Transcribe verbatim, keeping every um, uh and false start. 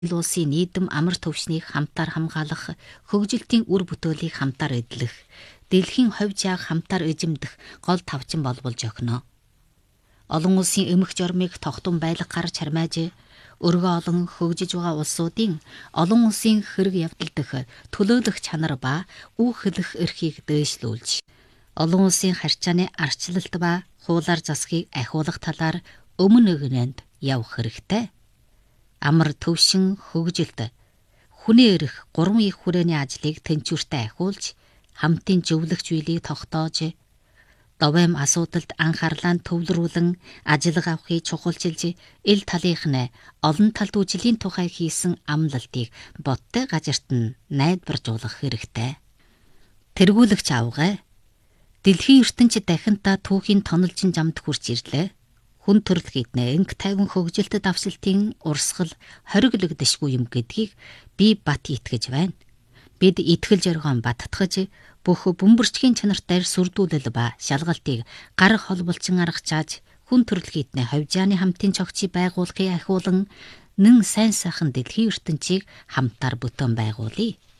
улсын нийтэм амар төвшнийг хамтаар хамгаалах, хөгжилтийн үр бүтээлийг хамтаар эдлэх, дэлхийн хувьд яг хамтаар эзэмдэх гол тавчин болболж өгнө. Олон улсын эмх жормыг тогтун байлга гарч хармааж, өргөө олон хөгжиж байгаа улсуудын олон улсын хэрэг явдал дэх төлөөлөх чанар ба үүхэлэх эрхийг дээшлүүлж, олон улсын харьцааны арчлалт ба хуулаар засгийг ахиулах талаар өмнө өгнөнд явах хэрэгтэй. Амар төвшин хөгжилт, хүний эрх гурван их хүрээний ажлыг тэнцвэртэй ахиулж, хамтын зөвлөх зүйлийг тогтоож, довоом асуудалд анхаарлаа төвлөрүүлэн ажиллага авахыг чухалчилж, ил талынх нь олон талд үжлийн тухай хийсэн амлалтыг бодтой газарт нь найдваржуулах хэрэгтэй. Тэргүүлэгч авгай. Дэлхийн ертөнцид дахинта түүхийн тонолжин замд хурж ирлээ. Хүн төрөл гиднэ энг тайван хөгжилтэд давсалтын урсгал хориглогдшгүй юм гэдгийг би бат итгэж байна. Бид итгэл зоргоон баттгаж бүх бөмбөрчгийн чанартай сүрдүүлэл ба шалгалтыг гар холболчин аргачааж хүн төрөл гиднэ ховжааны хамтын цогцыг байгуулахыг ахиулан нэн сайн сайхан дэлхийн ертөнцийг хамтаар бүтэн байгуулъя.